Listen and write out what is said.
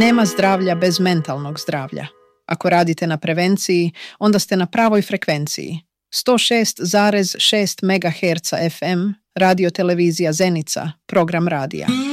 Nema zdravlja bez mentalnog zdravlja. Ako radite na prevenciji, onda ste na pravoj frekvenciji. 106,6 MHz FM, radio televizija Zenica, program radija.